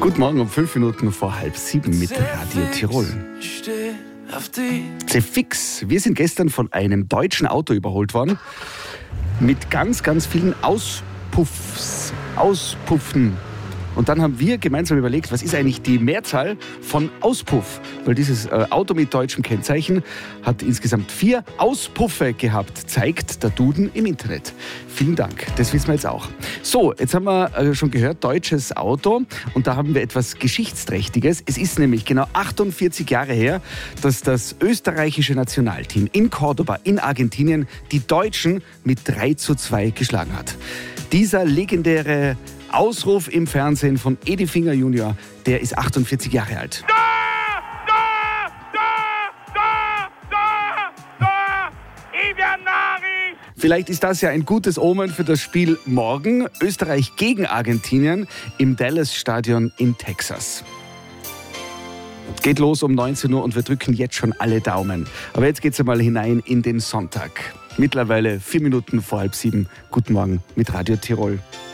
Guten Morgen um 5 Minuten vor 6:30 mit Radio Tirol. Sehr fix. Wir sind gestern von einem deutschen Auto überholt worden mit ganz, ganz vielen Auspuffen. Und dann haben wir gemeinsam überlegt, was ist eigentlich die Mehrzahl von Auspuff? Weil dieses Auto mit deutschem Kennzeichen hat insgesamt 4 Auspuffe gehabt, zeigt der Duden im Internet. Vielen Dank, das wissen wir jetzt auch. So, jetzt haben wir schon gehört, deutsches Auto. Und da haben wir etwas Geschichtsträchtiges. Es ist nämlich genau 48 Jahre her, dass das österreichische Nationalteam in Cordoba in Argentinien die Deutschen mit 3:2 geschlagen hat. Dieser legendäre Ausruf im Fernsehen von Edi Finger Junior, der ist 48 Jahre alt. Vielleicht ist das ja ein gutes Omen für das Spiel morgen. Österreich gegen Argentinien im Dallas-Stadion in Texas. Geht los um 19 Uhr und wir drücken jetzt schon alle Daumen. Aber jetzt geht's einmal hinein in den Sonntag. Mittlerweile 4 Minuten vor 6:30. Guten Morgen mit Radio Tirol.